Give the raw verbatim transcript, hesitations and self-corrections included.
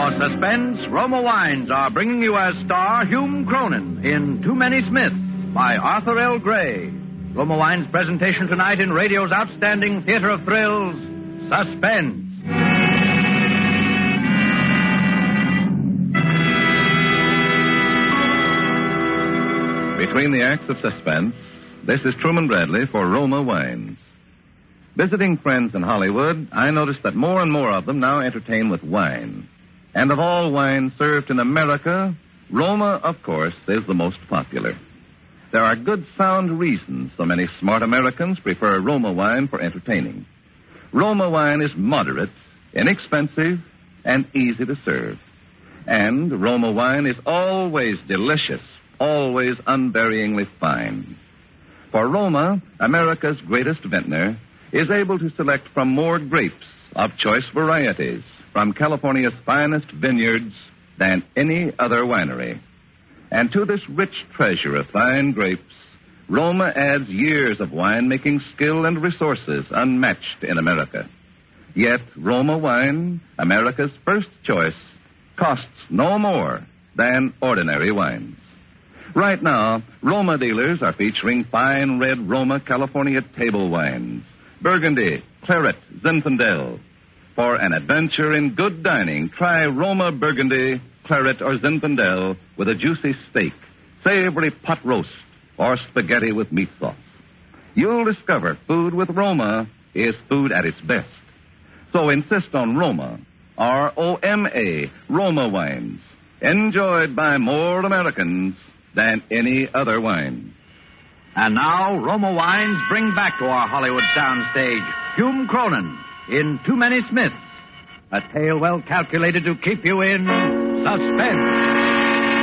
For Suspense, Roma Wines are bringing you as star Hume Cronin in Too Many Smiths by Arthur L. Gray. Roma Wines' presentation tonight in radio's outstanding theater of thrills, Suspense. Between the acts of Suspense, this is Truman Bradley for Roma Wines. Visiting friends in Hollywood, I noticed that more and more of them now entertain with wine. And of all wines served in America, Roma, of course, is the most popular. There are good, sound reasons so many smart Americans prefer Roma wine for entertaining. Roma wine is moderate, inexpensive, and easy to serve. And Roma wine is always delicious, always unvaryingly fine. For Roma, America's greatest vintner, is able to select from more grapes of choice varieties from California's finest vineyards than any other winery. And to this rich treasure of fine grapes, Roma adds years of winemaking skill and resources unmatched in America. Yet Roma wine, America's first choice, costs no more than ordinary wines. Right now, Roma dealers are featuring fine red Roma California table wines, Burgundy, Claret, Zinfandel. For an adventure in good dining, try Roma Burgundy, Claret, or Zinfandel with a juicy steak, savory pot roast, or spaghetti with meat sauce. You'll discover food with Roma is food at its best. So insist on Roma, R O M A, Roma wines, enjoyed by more Americans than any other wine. And now, Roma Wines bring back to our Hollywood soundstage Hume Cronin in Too Many Smiths, a tale well calculated to keep you in suspense.